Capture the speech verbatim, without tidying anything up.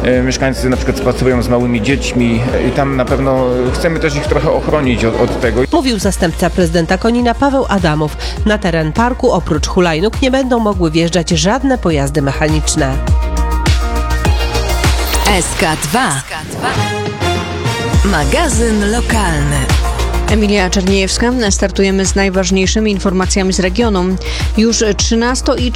mieszkańcy na przykład pracują z małymi dziećmi i tam na pewno chcemy też ich trochę ochronić od, od tego. Mówił zastępca prezydenta Konina Paweł Adamow. Na teren parku oprócz hulajnóg nie będą mogły wjeżdżać żadne pojazdy mechaniczne. S K dwa. Magazyn lokalny. Emilia Czerniejewska. Startujemy z najważniejszymi informacjami z regionu. Już trzynasto i